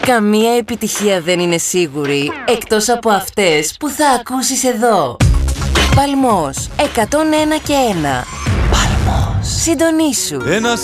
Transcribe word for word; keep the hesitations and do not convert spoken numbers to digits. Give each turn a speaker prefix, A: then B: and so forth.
A: Καμία επιτυχία δεν είναι σίγουρη, εκτός από αυτές που θα ακούσεις εδώ. Παλμός εκατόν ένα και ένα. Παλμός. Συντονίσου.
B: Ένας